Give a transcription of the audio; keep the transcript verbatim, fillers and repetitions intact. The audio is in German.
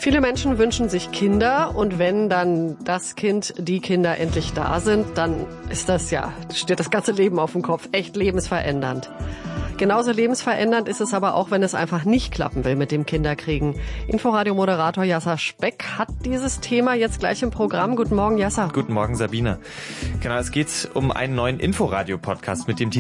Viele Menschen wünschen sich Kinder und wenn dann das Kind, die Kinder endlich da sind, dann ist das ja, steht das ganze Leben auf dem Kopf, echt lebensverändernd. Genauso lebensverändernd ist es aber auch, wenn es einfach nicht klappen will mit dem Kinderkriegen. Inforadio-Moderator Jasser Speck hat dieses Thema jetzt gleich im Programm. Guten Morgen, Jasser. Guten Morgen, Sabine. Genau, es geht um einen neuen Inforadio-Podcast mit dem Titel